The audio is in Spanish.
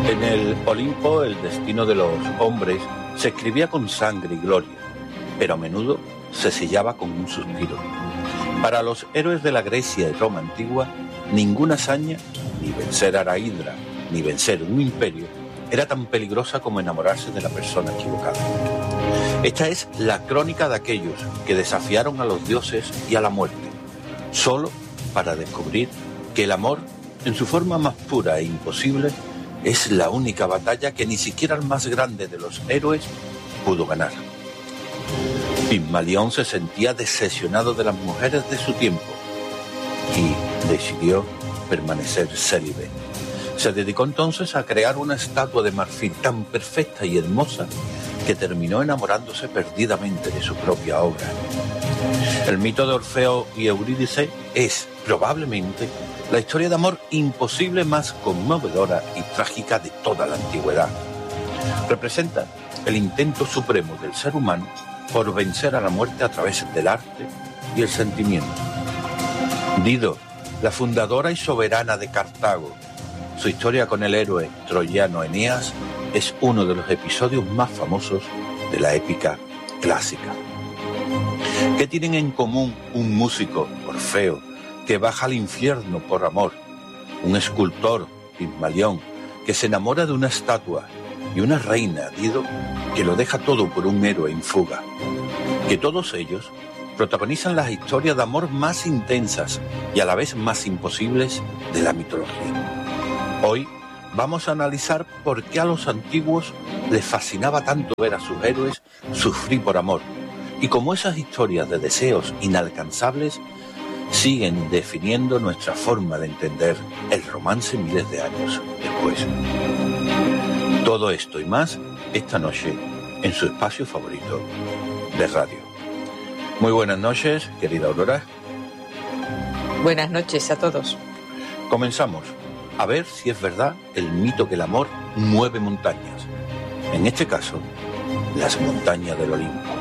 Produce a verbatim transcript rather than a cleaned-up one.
En el Olimpo el destino de los hombres se escribía con sangre y gloria, pero a menudo se sellaba con un suspiro. Para los héroes de la Grecia y Roma antigua, ninguna hazaña, ni vencer a la Hidra, ni vencer un imperio, era tan peligrosa como enamorarse de la persona equivocada. Esta es la crónica de aquellos que desafiaron a los dioses y a la muerte, solo para descubrir que el amor, en su forma más pura e imposible, es la única batalla que ni siquiera el más grande de los héroes pudo ganar. Pigmalión se sentía decepcionado de las mujeres de su tiempo y decidió permanecer célibe. Se dedicó entonces a crear una estatua de marfil tan perfecta y hermosa que terminó enamorándose perdidamente de su propia obra. El mito de Orfeo y Eurídice es, probablemente, la historia de amor imposible más conmovedora y trágica de toda la antigüedad. Representa el intento supremo del ser humano por vencer a la muerte a través del arte y el sentimiento. Dido, la fundadora y soberana de Cartago, su historia con el héroe troyano Eneas es uno de los episodios más famosos de la épica clásica. ¿Qué tienen en común un músico, Orfeo, que baja al infierno por amor, un escultor, Pigmalión, que se enamora de una estatua, y una reina, Dido, que lo deja todo por un héroe en fuga? Que todos ellos protagonizan las historias de amor más intensas y a la vez más imposibles de la mitología. Hoy vamos a analizar por qué a los antiguos les fascinaba tanto ver a sus héroes sufrir por amor, y cómo esas historias de deseos inalcanzables siguen definiendo nuestra forma de entender el romance miles de años después. Todo esto y más esta noche en su espacio favorito de radio. Muy buenas noches, querida Aurora. Buenas noches a todos. Comenzamos a ver si es verdad el mito que el amor mueve montañas. En este caso, las montañas del Olimpo.